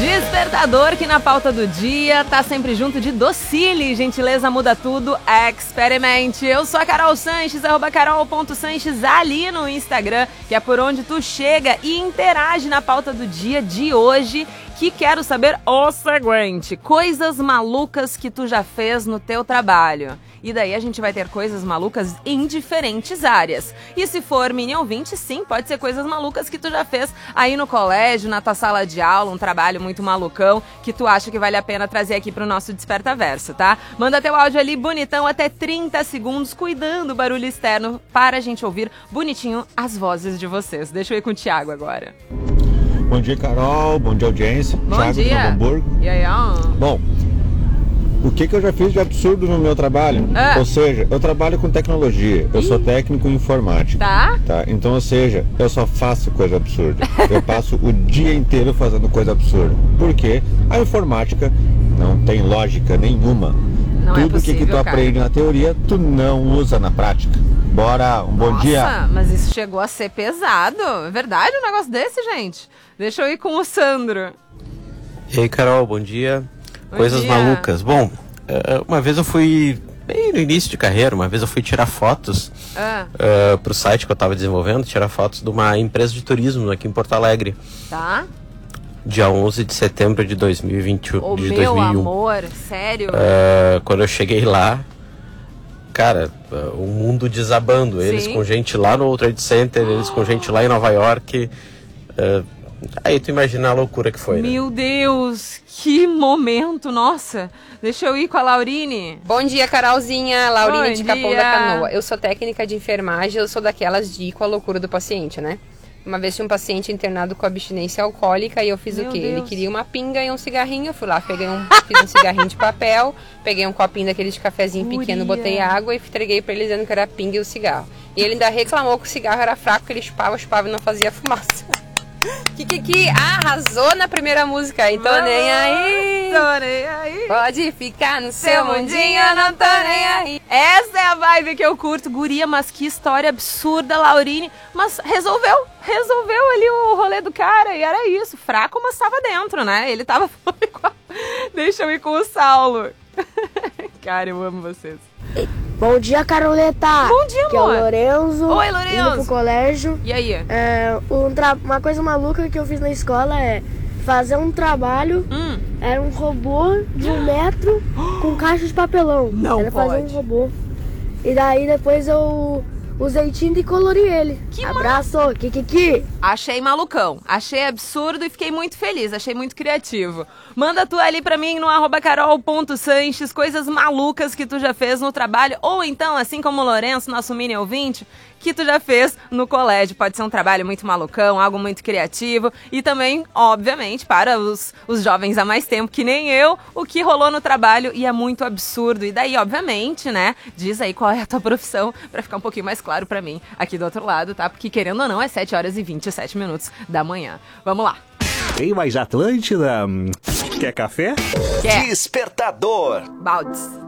Despertador que na pauta do dia tá sempre junto de Docile, gentileza muda tudo, experimente. Eu sou a Carol Sanches, @carol.sanches ali no Instagram, que é por onde tu chega e interage na pauta do dia de hoje, que quero saber o seguinte: coisas malucas que tu já fez no teu trabalho. E daí a gente vai ter coisas malucas em diferentes áreas. E se for mini ouvinte, sim, pode ser coisas malucas que tu já fez aí no colégio, na tua sala de aula, um trabalho muito malucão que tu acha que vale a pena trazer aqui pro nosso Despertaverso, tá? Manda teu áudio ali bonitão, até 30 segundos, cuidando do barulho externo para a gente ouvir bonitinho as vozes de vocês. Deixa eu ir com o Thiago agora. Bom dia, Carol. Bom dia, audiência. Bom Thiago dia. de Novo Hamburgo. E aí, ó. Bom, o que eu já fiz de absurdo no meu trabalho? Ou seja, eu trabalho com tecnologia. Eu sou técnico em informática. Tá? Então, ou seja, eu só faço coisa absurda. Eu passo o dia inteiro fazendo coisa absurda. Por quê? A informática não tem lógica nenhuma. Não Tudo é possível, que tu aprende na teoria, tu não usa na prática. Bora, um bom dia. Nossa, mas isso chegou a ser pesado. É verdade um negócio desse, gente? Deixa eu ir com o Sandro. E aí, Carol, bom dia. Bom Coisas dia. malucas. Bom, uma vez eu fui, bem no início de carreira, uma vez eu fui tirar fotos pro site que eu estava desenvolvendo, tirar fotos de uma empresa de turismo aqui em Porto Alegre. Tá. Dia 11 de setembro de 2021. Ô, de meu 2001. amor, sério? Quando eu cheguei lá, cara, o mundo desabando. Eles Sim. com gente lá no World Trade Center, eles com gente lá em Nova York. Aí tu imagina a loucura que foi, né? Meu Deus, que momento, nossa. Deixa eu ir com a Laurine. Bom dia, Carolzinha. Laurine Bom de Capão dia. da Canoa. Eu sou técnica de enfermagem, eu sou daquelas de ir com a loucura do paciente, né? Uma vez tinha um paciente internado com abstinência alcoólica e eu fiz Meu o quê? Deus. Ele queria uma pinga e um cigarrinho. Eu fui lá, fiz um cigarrinho de papel, peguei um copinho daquele de cafezinho pequeno, Guria. botei água e entreguei pra ele dizendo que era a pinga e o cigarro. E ele ainda reclamou que o cigarro era fraco, que ele chupava e não fazia fumaça. Que arrasou na primeira música, então nem aí. Tô nem aí. Pode ficar no seu mundinho, eu não tô nem aí. Essa é a vibe que eu curto, guria, mas que história absurda, Laurine. Mas resolveu ali o rolê do cara e era isso, fraco, mas tava dentro, né? Ele tava... Deixa eu ir com o Saulo. Cara, eu amo vocês. Bom dia, Caroleta. Bom dia, que é o amor. Lorenzo. Oi, Indo Lorenzo. pro colégio. E aí? Uma coisa maluca que eu fiz na escola é fazer um trabalho. Era um robô de 1 metro com caixa de papelão. Não Era fazer pode. um robô. E daí depois eu usei tinta e colori ele. Que Abraço, Kikiki. Achei malucão, achei absurdo e fiquei muito feliz, achei muito criativo. Manda tu ali pra mim no @carol.sanches, coisas malucas que tu já fez no trabalho, ou então, assim como o Lourenço, nosso mini ouvinte, que tu já fez no colégio. Pode ser um trabalho muito malucão, algo muito criativo e também, obviamente, para os jovens há mais tempo que nem eu, o que rolou no trabalho e é muito absurdo. E daí, obviamente, né, diz aí qual é a tua profissão pra ficar um pouquinho mais claro pra mim aqui do outro lado, tá? Porque querendo ou não, é 7h27 da manhã. Vamos lá. Tem mais Atlântida? Quer café? Quer. Despertador. Baldes.